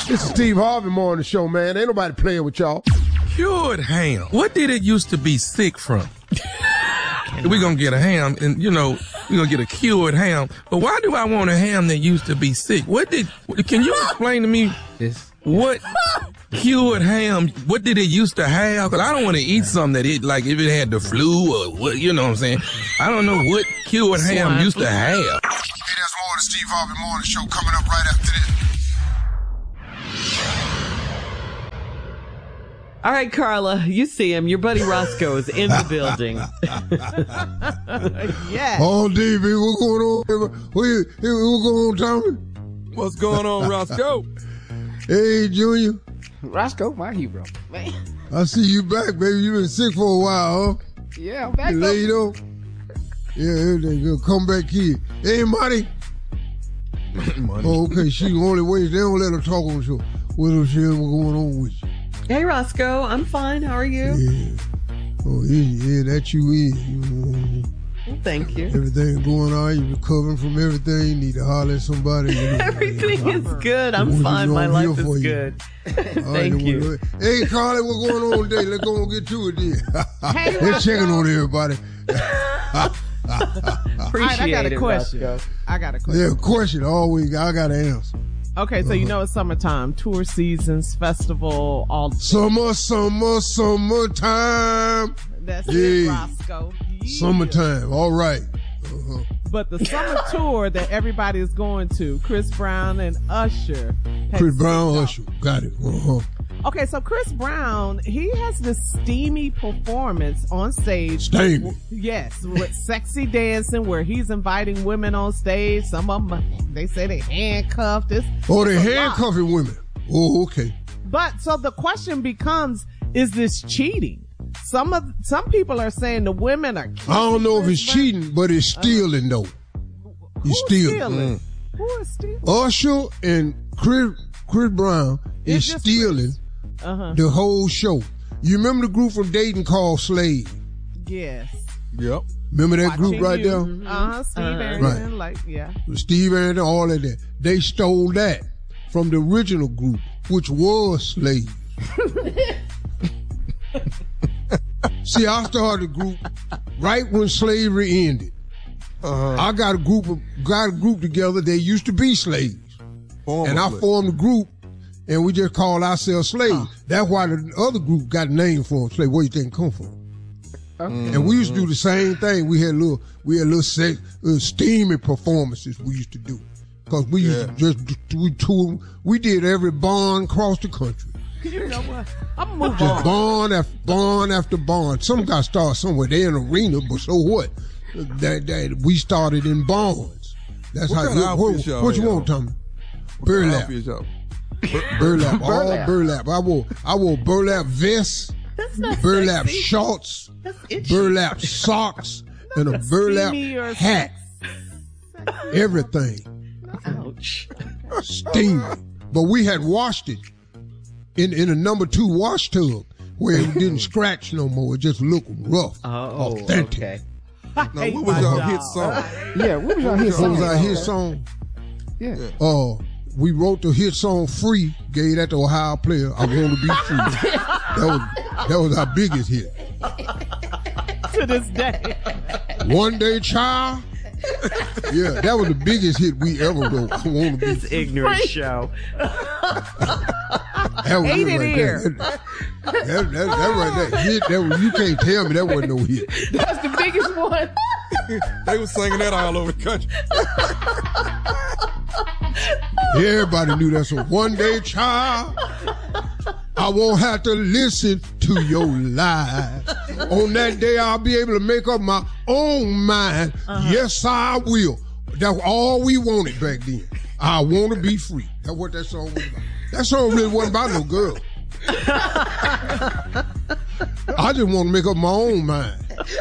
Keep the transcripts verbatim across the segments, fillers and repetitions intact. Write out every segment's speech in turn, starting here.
This is Steve Harvey Morning Show, man. Ain't nobody playing with y'all. Cured ham. What did it used to be sick from? We're going to get a ham, and, you know, we're going to get a cured ham. But why do I want a ham that used to be sick? What did, can you explain to me what cured ham, what did it used to have? Because I don't want to eat something that it, like, if it had the flu or what, you know what I'm saying? I don't know what cured ham used to have. Hey, there's more of the Steve Harvey Morning Show coming up right after this. All right, Carla, you see him. Your buddy Roscoe is in the building. Yeah. Oh, D B, what's going on? What, what's going on, Tommy? What's going on, Roscoe? Hey, Junior. Roscoe, my hero. Man. I see you back, baby. You been sick for a while, huh? Yeah, I'm back. You laid up? Yeah, everything good. Come back here. Hey, Marty. Money. Oh, okay. She the only way. They don't let her talk on the show. What else is going on with you? Hey, Roscoe, I'm fine. How are you? Yeah. Oh, yeah, yeah, that's you in. You, well, thank you. Everything going on. You recovering from everything. You need to holler at somebody. You know, everything is good. I'm fine. My life is good. Thank right, you. Hey, Carly, what's going on today? Let's go and get to it then. Hey, they're checking on everybody. Appreciate right, I got a it, question. Roscoe. I got a question. Yeah, question. Always, I got an answer. Okay, so uh-huh. you know it's summertime, tour seasons, festival, all. Summer, summer, summertime. That's yeah. it, Roscoe. Yeah. Summertime. All right. Uh-huh. But the summer tour that everybody is going to, Chris Brown and Usher. Chris Brown, Usher. Got it. Uh-huh. Okay, so Chris Brown, he has this steamy performance on stage. Steamy? Yes, with sexy dancing where he's inviting women on stage. Some of them, they say they handcuffed. This. Oh, they handcuffing women. Oh, okay. But, so the question becomes, is this cheating? Some of, some people are saying the women are I don't know Chris if it's Brown. cheating, but it's stealing though. He's stealing. stealing? Mm. Who is stealing? Usher and Chris, Chris Brown is stealing. Uh-huh. The whole show. You remember the group from Dayton called Slave? Yes. Yep. Remember that Watching group right you. there? Uh-huh. Steve uh-huh. Arrington, right. like, yeah. Steve Arrington, all of that. They stole that from the original group, which was Slave. See, I started a group right when slavery ended. Uh-huh. I got a group of, got a group together. They used to be slaves. Former and I slave. formed a group. And we just call ourselves slaves. Huh. That's why the other group got named for them. Slave. Where you think it come from? Okay. And we used to do the same thing. We had little, we had little, sex, little steamy performances we used to do. Cause we yeah. used to just, we toured, we did every barn across the country. You know what? I'm gonna move just on. barn after barn after barn. Some got started somewhere. They in an arena, but so what? That, that we started in barns. That's what how. What, what, what you want, Tommy? Burlap. Burlap, all burlap. burlap. I wore, I wore burlap vests, burlap sexy. shorts, burlap socks, and a burlap hat. Everything. Ouch. Steamy. But we had washed it in, in a number two wash tub where it didn't scratch no more. It just looked rough, oh, authentic. Okay. Now, what was your hit song? Yeah, what was your hit song? What was our hit song? Yeah. Oh. Uh, We wrote the hit song Free, gave that to Ohio Player. I Want to Be Free. That was, that was our biggest hit. To this day. One Day Child. Yeah, that was the biggest hit we ever wrote. I Want to Be This Free. ignorant show. That was Hate it it right here. there. That, that, that, that right there. Hit, that was, you can't tell me that wasn't no hit. That's the biggest one. They was singing that all over the country. Everybody knew that song. One Day Child, I won't have to listen to your lies. On that day, I'll be able to make up my own mind. Uh-huh. Yes, I will. That's all we wanted back then. I want to be free. That's what that song was about. That song really wasn't about no girl. I just want to make up my own mind.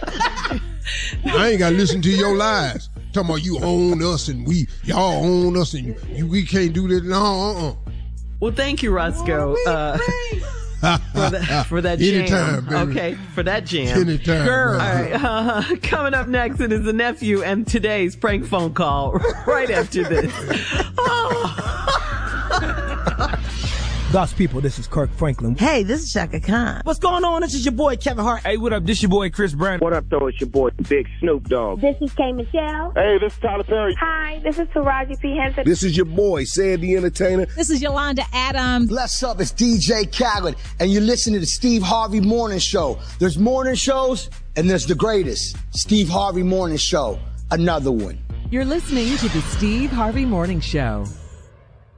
I ain't got to listen to your lies. Talking about you own us and we, y'all own us and you, you, we can't do this. No, uh-uh. Well, thank you, Roscoe, uh, for, the, for that jam. Anytime, baby. Okay, for that jam. Anytime. Girl. All right, uh, coming up next, it is the nephew and today's prank phone call right after this. Oh. God's people, this is Kirk Franklin. Hey, this is Shaka Khan. What's going on? This is your boy Kevin Hart. Hey, what up? This your boy Chris Brown. What up, though? It's your boy Big Snoop Dogg. This is K. Michelle. Hey, this is Tyler Perry. Hi, this is Taraji P. Henson. This is your boy Sandy Entertainer. This is Yolanda Adams. What's up? It's D J Khaled, and you're listening to the Steve Harvey Morning Show. There's morning shows, and there's the greatest, Steve Harvey Morning Show. Another one. You're listening to the Steve Harvey Morning Show.